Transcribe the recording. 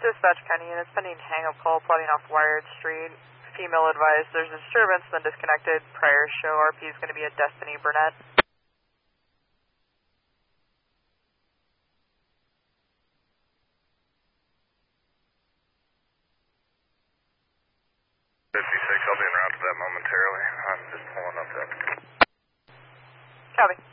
Dispatch County units pending hang-up call plotting off Wired Street. Female advised there's a disturbance, then disconnected. Prior show RP is going to be at Destiny Burnett. I'll be en route to that momentarily. I'm just pulling up that. Copy.